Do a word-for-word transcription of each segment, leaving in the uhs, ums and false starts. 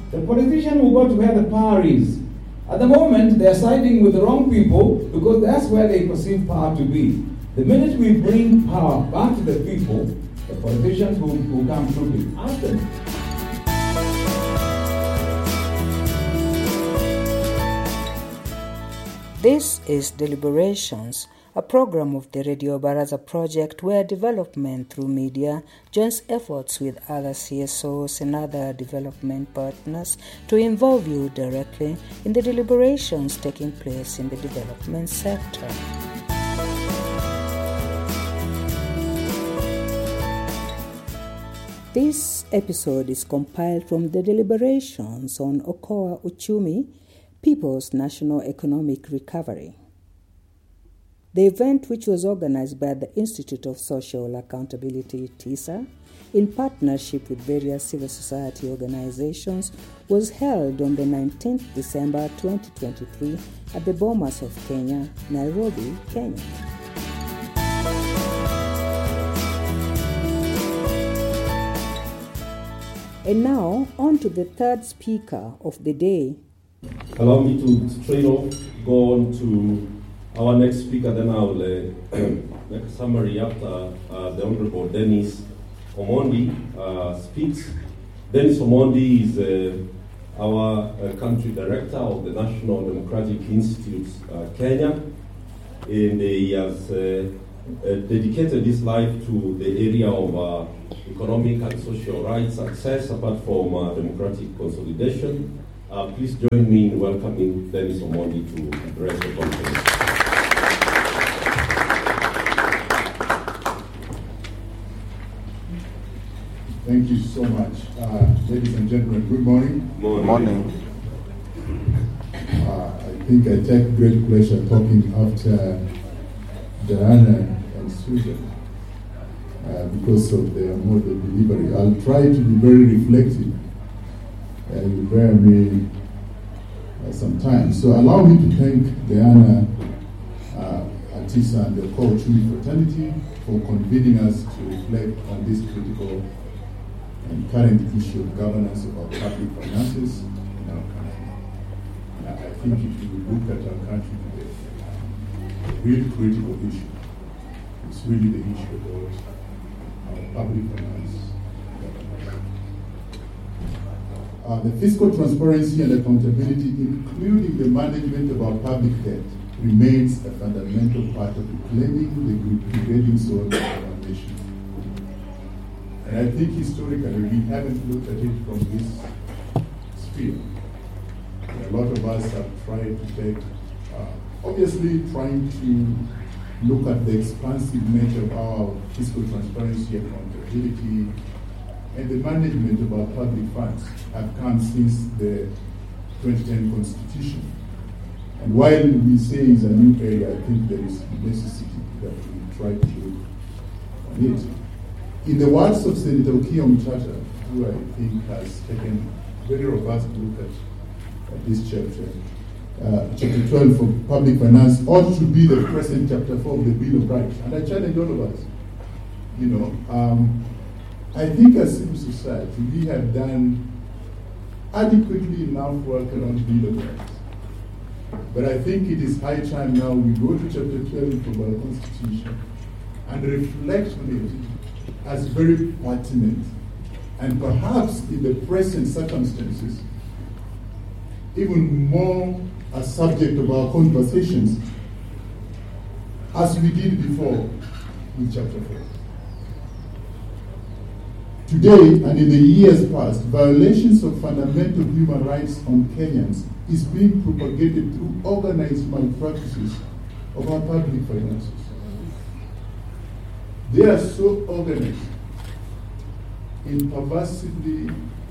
The politician will go to where the power is. At the moment, they're siding with the wrong people because that's where they perceive power to be. The minute we bring power back to the people, the politicians will, will come through it. Ask them. This is Deliberations, a program of the Radio Baraza project where development through media joins efforts with other C S Os and other development partners to involve you directly in the deliberations taking place in the development sector. This episode is compiled from the deliberations on Okoa Uchumi, People's National Economic Recovery. The event, which was organized by the Institute of Social Accountability, TISA, in partnership with various civil society organizations, was held on the nineteenth of December twenty twenty-three at the Bomas of Kenya, Nairobi, Kenya. And now, on to the third speaker of the day. Allow me to straight off go on to our next speaker, then I'll uh, make a summary after uh, the Honorable Dennis Omondi uh, speaks. Dennis Omondi is uh, our uh, country director of the National Democratic Institute uh, Kenya, and he has uh, uh, dedicated his life to the area of uh, economic and social rights access, apart from uh, democratic consolidation. Uh, please join me in welcoming Dennis Omondi to address the conference. Thank you so much. Uh, ladies and gentlemen, good morning. Good morning. Uh, I think I take great pleasure talking after Diana and Susan uh, because of their mode of delivery. I'll try to be very reflective and you bear me uh, some time. So allow me to thank Diana, uh, Atisa, and the Okoa Uchumi fraternity for convening us to reflect on this critical and current issue of governance of our public finances in our country. And I think if you look at our country today, a really critical issue, it's really the issue about our public finance. Uh, the fiscal transparency and accountability, including the management of our public debt, remains a fundamental part of reclaiming the prevailing soul of our nation. And I think historically we haven't looked at it from this sphere. And a lot of us have tried to take, uh, obviously trying to look at the expansive nature of our fiscal transparency, accountability, and the management of our public funds have come since the twenty ten Constitution. And while we say it's a new area, I think there is necessity that we try to look on it. In the words of Senator Okiya Omtata, who I think has taken a very robust look at, at this chapter, uh, chapter twelve for public finance ought to be the present chapter four of the Bill of Rights. And I challenge all of us. You know, um, I think as civil society, we have done adequately enough work around Bill of Rights. But I think it is high time now we go to chapter twelve of our Constitution and reflect on it as very pertinent, and perhaps in the present circumstances, even more a subject of our conversations as we did before with chapter four. Today and in the years past, violations of fundamental human rights on Kenyans is being propagated through organized malpractices of our public finances. They are so organized in perversively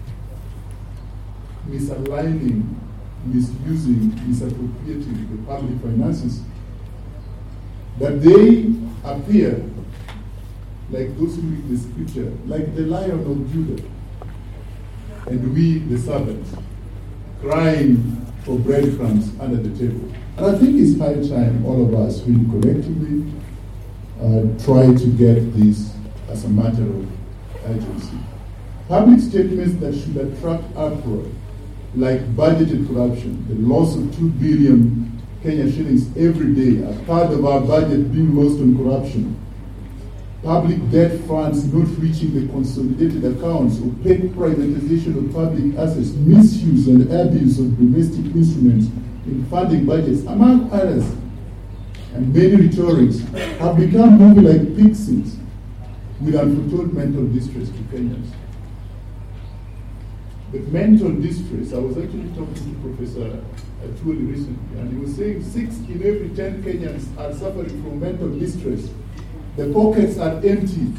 misaligning, misusing, misappropriating the public finances that they appear like those who read the scripture, like the Lion of Judah, and we, the servants, crying for breadcrumbs under the table. And I think it's high time all of us really collectively uh, try to get this as a matter of urgency. Public statements that should attract uproar like budgeted corruption, the loss of two billion Kenya shillings every day, a third of our budget being lost on corruption, public debt funds not reaching the consolidated accounts, opaque privatization of public assets, misuse and abuse of domestic instruments in funding budgets, among others, and many rhetorics have become moving like pixies with unforetold mental distress to Kenyans. But mental distress, I was actually talking to Professor Atuli recently, and he was saying six in every ten Kenyans are suffering from mental distress. The pockets are empty.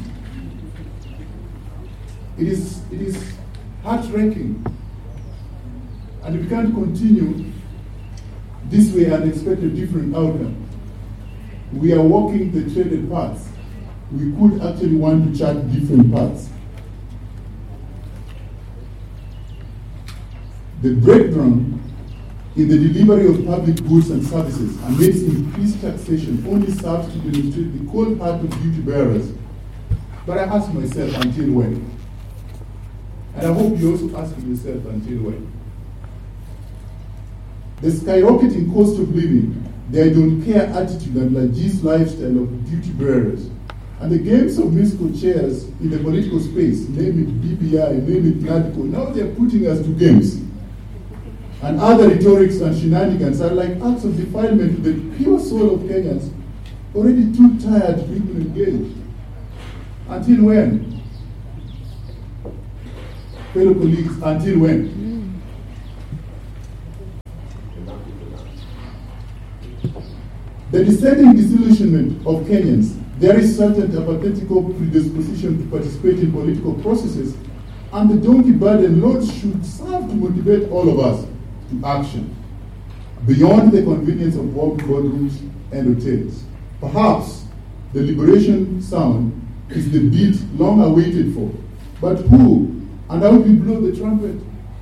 It is, it is heart-wrenching. And we can't continue this way and expect a different outcome. We are walking the traded paths. We could actually want to chart different paths. The breakdown in the delivery of public goods and services amidst increased taxation only serves to demonstrate the cold heart of duty bearers. But I ask myself, until when? And I hope you also ask yourself, until when? The skyrocketing cost of living, the I don't care attitude and Lajee's lifestyle of duty bearers, and the games of musical chairs in the political space, name it B B I, name it Nadco, now they're putting us to games. And other rhetorics and shenanigans are like acts of defilement to the pure soul of Kenyans, already too tired to even engage. Until when? Fellow colleagues, until when? The descending disillusionment of Kenyans, there is certain apathetical predisposition to participate in political processes, and the donkey burden load should serve to motivate all of us to action, beyond the convenience of warm boardrooms and hotels. Perhaps the liberation sound is the beat long awaited for, but who and how do we blow the trumpet?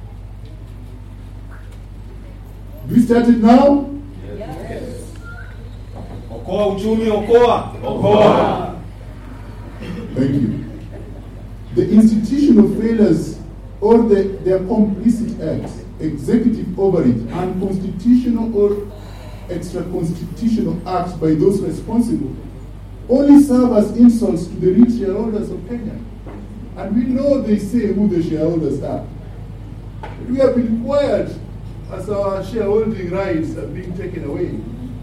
Do we start it now? Yes. Okoa uchumi, okoa. Okoa. Thank you. The institutional failures or the, their complicit acts, executive overreach, unconstitutional or extra-constitutional acts by those responsible only serve as insults to the rich shareholders of Kenya. And we know they say who the shareholders are. We have been quiet as our shareholding rights are being taken away.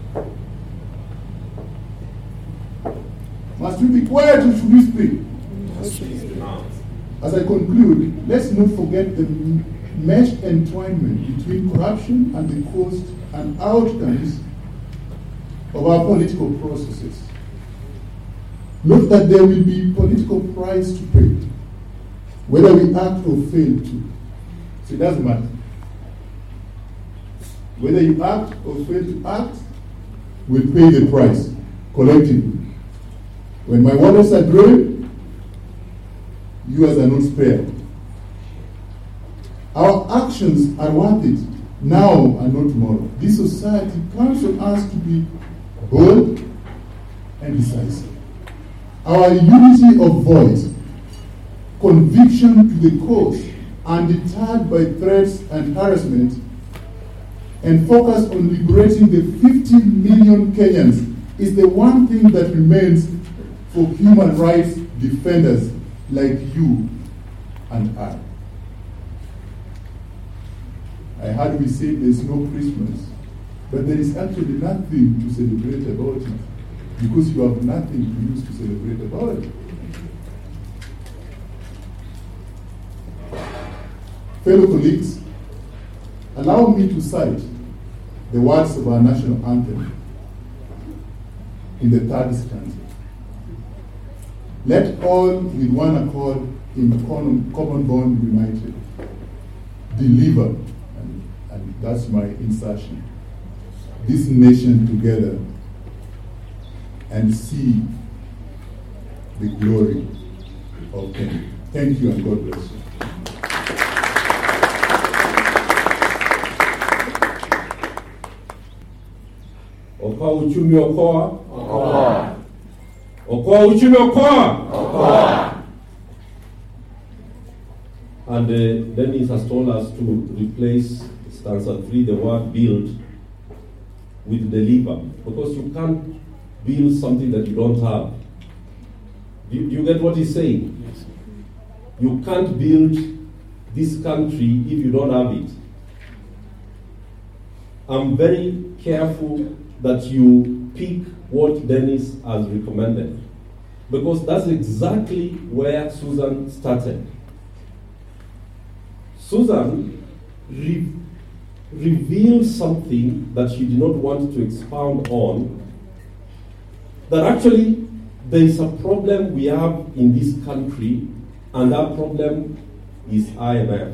Must we be quiet or should we speak? As I conclude, let's not forget the meshed entwinement between corruption and the cost and outcomes of our political processes. Note that there will be political price to pay, whether we act or fail to. So it doesn't matter. Whether you act or fail to act, we'll pay the price collectively. When my waters are dry, yours are not spared. Our actions are worth it now and not tomorrow. This society counts on us to be bold and decisive. Our unity of voice, conviction to the cause, undeterred by threats and harassment, and focus on liberating the fifteen million Kenyans is the one thing that remains for human rights defenders like you and I. I heard we say there's no Christmas, but there is actually nothing to celebrate about it, because you have nothing to use to celebrate about it. Fellow colleagues, allow me to cite the words of our national anthem in the third stanza. Let all with one accord in common, common bond united deliver, and, and that's my insertion, this nation together and see the glory of Kenya. Thank you and God bless you. Okoa uchumi, okoa. Okoa. Okoa uchumi, okoa. Okoa. And uh, Dennis has told us to replace stanza three, the word build, with deliver, because you can't build something that you don't have. Do you, do you get what he's saying? Yes. You can't build this country if you don't have it. I'm very careful that you pick what Dennis has recommended, because that's exactly where Susan started. Susan re- revealed something that she did not want to expound on, that actually there is a problem we have in this country, and that problem is I M F.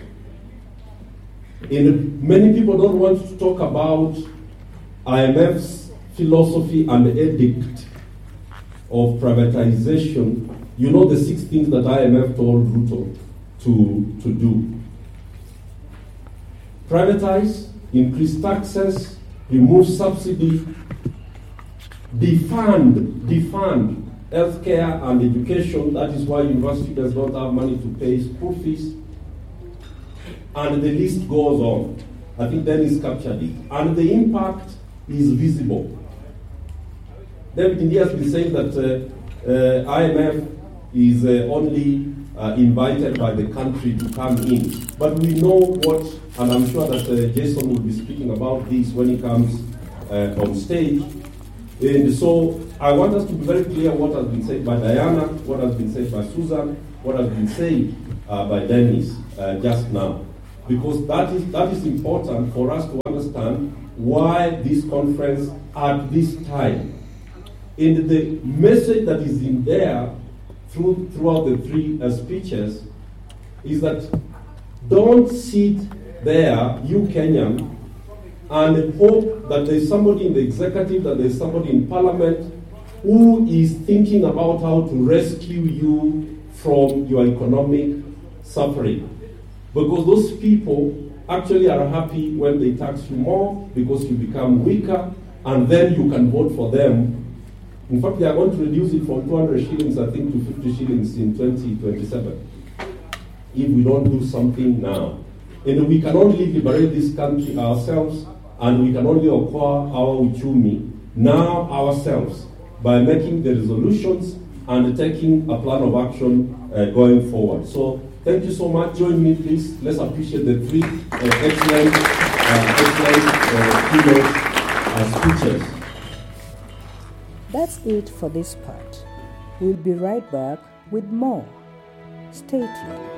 And many people don't want to talk about I M F's philosophy and edict of privatization. You know the six things that I M F told Ruto to, to do. Privatize, increase taxes, remove subsidy, defund, defund healthcare and education. That is why university students don't have money to pay school fees. And the list goes on. I think Dennis captured it. And the impact is visible. David India has been saying that uh, uh, I M F is uh, only uh, invited by the country to come in. But we know what, and I'm sure that uh, Jason will be speaking about this when he comes uh, on stage. And so I want us to be very clear what has been said by Diana, what has been said by Susan, what has been said uh, by Dennis uh, just now. Because that is, that is important for us to understand why this conference at this time. And the message that is in there through, throughout the three uh, speeches is that don't sit there, you Kenyan, and hope that there's somebody in the executive, that there's somebody in parliament who is thinking about how to rescue you from your economic suffering. Because those people actually are happy when they tax you more because you become weaker, and then you can vote for them. In fact, they are going to reduce it from two hundred shillings, I think, to fifty shillings in twenty twenty-seven, if we don't do something now. And we can only liberate this country ourselves, and we can only acquire our uchumi now ourselves by making the resolutions and taking a plan of action uh, going forward. So thank you so much. Join me, please. Let's appreciate the three uh, excellent, uh, excellent uh, keynote uh, speeches. That's it for this part. We'll be right back with more. Stay tuned.